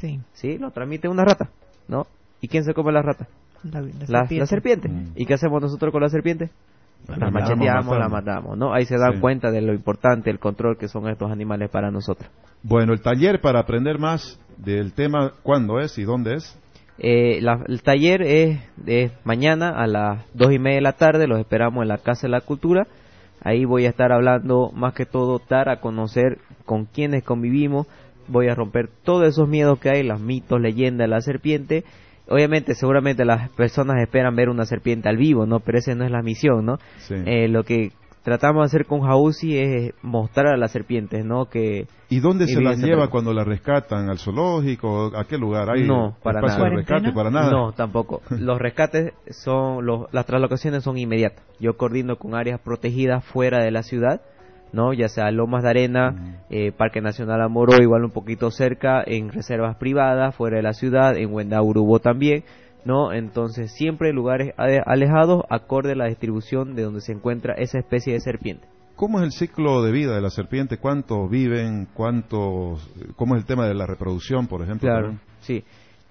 Sí, lo transmite una rata, ¿no? ¿Y quién se come la rata? La serpiente. ¿Y qué hacemos nosotros con la serpiente? La macheteamos, la matamos, ¿no? Ahí se dan cuenta de lo importante, el control que son estos animales para nosotros. Bueno, el taller para aprender más del tema, ¿cuándo es y dónde es? El taller es mañana a las 2:30 de la tarde, los esperamos en la Casa de la Cultura. Ahí voy a estar hablando más que todo, dar a conocer con quienes convivimos, voy a romper todos esos miedos que hay, los mitos, leyendas de la serpiente. Obviamente, seguramente las personas esperan ver una serpiente al vivo, ¿no? Pero esa no es la misión, ¿no? Sí. Lo que tratamos de hacer con Jauzi es mostrar a las serpientes, ¿no? ¿Y dónde se las lleva cuando las rescatan? ¿Al zoológico? ¿A qué lugar? ¿Hay no, para espacio nada. de rescate? ¿Para nada? No, tampoco. Los rescates las traslocaciones son inmediatas. Yo coordino con áreas protegidas fuera de la ciudad, ¿no? Ya sea Lomas de Arena, Parque Nacional Amoró, igual un poquito cerca, en reservas privadas, fuera de la ciudad, en Huendá-Urubó también, ¿no? Entonces, siempre lugares alejados, acorde a la distribución de donde se encuentra esa especie de serpiente. ¿Cómo es el ciclo de vida de la serpiente? ¿Cuántos viven? ¿Cómo es el tema de la reproducción, por ejemplo? Claro, también? Sí.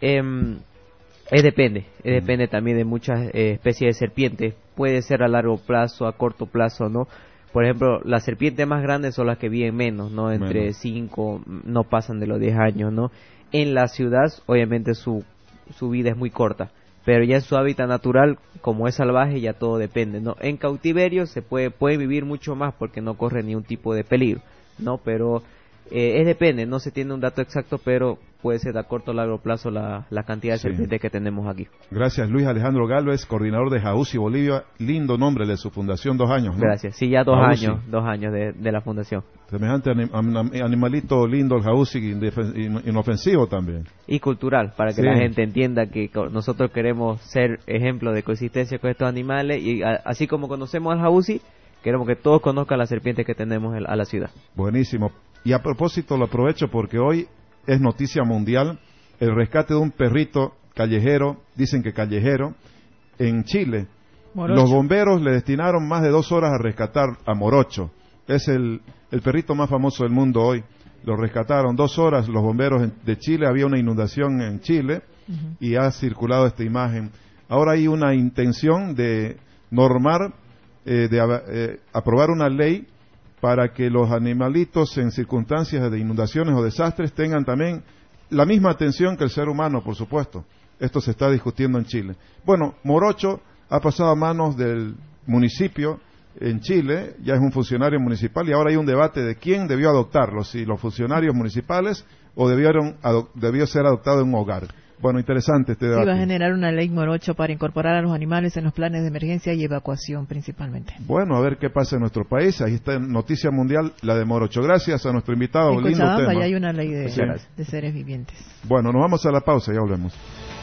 Depende también de muchas especies de serpientes. Puede ser a largo plazo, a corto plazo, ¿no? Por ejemplo, las serpientes más grandes son las que viven menos, ¿no? Entre 5, no pasan de los 10 años, ¿no? En la ciudad, obviamente, su vida es muy corta, pero ya en su hábitat natural, como es salvaje, ya todo depende, ¿no? En cautiverio se puede vivir mucho más porque no corre ningún tipo de peligro, ¿no? Pero depende, no se tiene un dato exacto, pero puede ser a corto o largo plazo la cantidad de serpientes que tenemos aquí. Gracias, Luis Alejandro Gálvez, coordinador de Jauzi Bolivia. Lindo nombre de su fundación, 2 años, ¿no? Gracias, sí, ya 2 Jauzi. años, 2 años de la fundación. Semejante animalito lindo el Jauzi, inofensivo también. Y cultural, para que la gente entienda que nosotros queremos ser ejemplo de coexistencia con estos animales, y así como conocemos al Jauzi, queremos que todos conozcan las serpientes que tenemos a la ciudad. Buenísimo. Y a propósito, lo aprovecho porque hoy es noticia mundial el rescate de un perrito callejero, dicen que callejero, en Chile. Morocho. Los bomberos le destinaron más de 2 horas a rescatar a Morocho. Es el perrito más famoso del mundo hoy. Lo rescataron 2 horas los bomberos de Chile. Había una inundación en Chile y ha circulado esta imagen. Ahora hay una intención de normar, aprobar una ley para que los animalitos en circunstancias de inundaciones o desastres tengan también la misma atención que el ser humano, por supuesto. Esto se está discutiendo en Chile. Bueno, Morocho ha pasado a manos del municipio en Chile, ya es un funcionario municipal y ahora hay un debate de quién debió adoptarlo, si los funcionarios municipales o debió ser adoptado en un hogar. Bueno, interesante este debate. Sí, va a generar una ley Morocho para incorporar a los animales en los planes de emergencia y evacuación principalmente. Bueno, a ver qué pasa en nuestro país. Ahí está noticia mundial, la de Morocho. Gracias a nuestro invitado. En Lindo Cochabamba tema. ya hay una ley de seres vivientes. Bueno, nos vamos a la pausa, ya volvemos.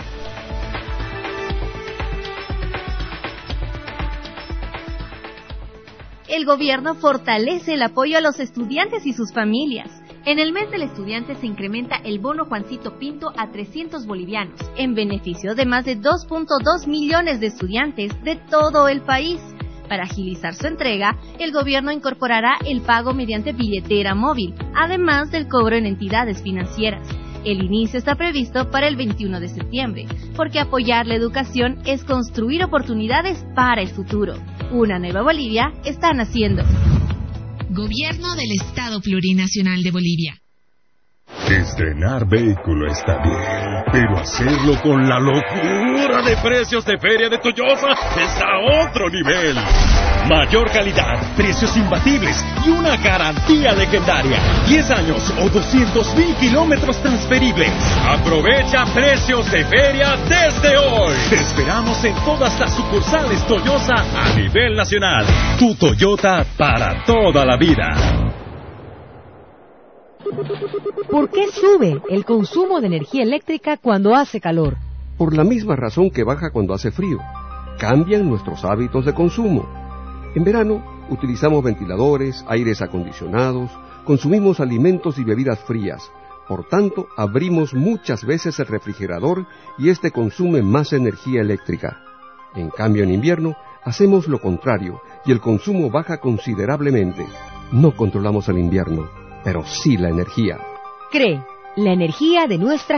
El gobierno fortalece el apoyo a los estudiantes y sus familias. En el mes del estudiante se incrementa el bono Juancito Pinto a 300 bolivianos, en beneficio de más de 2.2 millones de estudiantes de todo el país. Para agilizar su entrega, el gobierno incorporará el pago mediante billetera móvil, además del cobro en entidades financieras. El inicio está previsto para el 21 de septiembre, porque apoyar la educación es construir oportunidades para el futuro. Una nueva Bolivia está naciendo. Gobierno del Estado Plurinacional de Bolivia. Estrenar vehículo está bien, pero hacerlo con la locura de precios de Feria de Toyota es a otro nivel. Mayor calidad, precios imbatibles y una garantía legendaria. 10 años o 200,000 kilómetros transferibles. Aprovecha precios de feria desde hoy. Te esperamos en todas las sucursales Toyota a nivel nacional. Tu Toyota para toda la vida. ¿Por qué sube el consumo de energía eléctrica cuando hace calor? Por la misma razón que baja cuando hace frío. Cambian nuestros hábitos de consumo. En verano utilizamos ventiladores, aires acondicionados, consumimos alimentos y bebidas frías. Por tanto, abrimos muchas veces el refrigerador y este consume más energía eléctrica. En cambio, en invierno hacemos lo contrario y el consumo baja considerablemente. No controlamos el invierno, pero sí la energía. CRE, la energía de nuestra